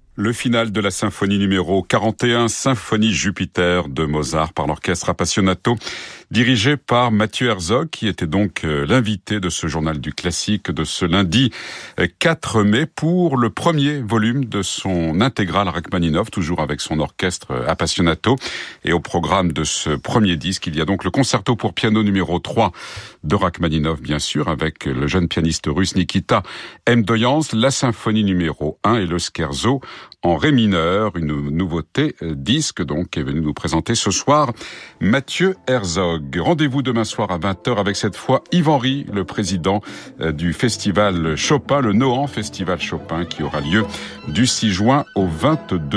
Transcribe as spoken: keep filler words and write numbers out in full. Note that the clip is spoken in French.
Le final de la symphonie numéro quarante et un, Symphonie Jupiter de Mozart par l'orchestre Appassionato, dirigé par Mathieu Herzog, qui était donc l'invité de ce journal du classique de ce lundi quatre mai pour le premier volume de son intégrale Rachmaninov, toujours avec son orchestre Appassionato. Et au programme de ce premier disque, il y a donc le concerto pour piano numéro trois de Rachmaninov, bien sûr, avec le jeune pianiste russe Nikita Mdoyanz, la symphonie numéro un et le scherzo en ré mineur, une nouveauté disque donc est venu nous présenter ce soir Mathieu Herzog. Rendez-vous demain soir à vingt heures avec cette fois Yves Henry, le président du festival Chopin, le Nohant Festival Chopin, qui aura lieu du six juin au vingt-deux